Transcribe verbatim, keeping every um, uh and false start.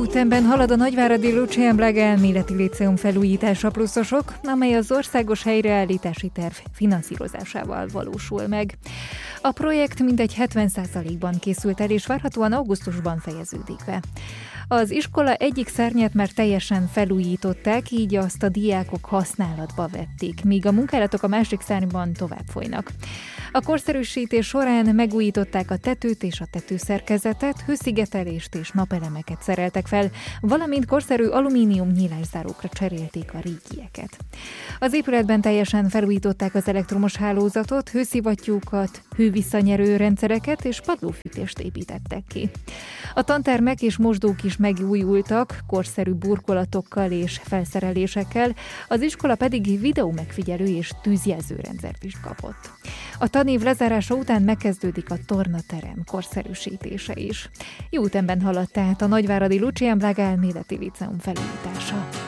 ütemben halad a Nagyváradi Lucián Blaga Elméleti Líceum felújítása pluszosok, amely az országos helyreállítási terv finanszírozásával valósul meg. A projekt mintegy hetven százalékban készült el, és várhatóan augusztusban fejeződik be. Az iskola egyik szárnyát már teljesen felújították, így azt a diákok használatba vették, míg a munkálatok a másik szárnyban tovább folynak. A korszerűsítés során megújították a tetőt és a tetőszerkezetet, hőszigetelést és napelemeket szereltek fel, valamint korszerű alumínium nyílászárókra cserélték a régieket. Az épületben teljesen felújították az elektromos hálózatot, hőszivattyúkat, hővisszanyerő rendszereket és padlófűtést építettek ki. A tantermek és mosdók is megújultak, korszerű burkolatokkal és felszerelésekkel, az iskola pedig videómegfigyelő és tűzjelzőrendszert is kapott. A tanév lezárása után megkezdődik a tornaterem korszerűsítése is. Jó ütemben haladt tehát a Nagyváradi Lucián Blaga Elméleti Líceum felújítása.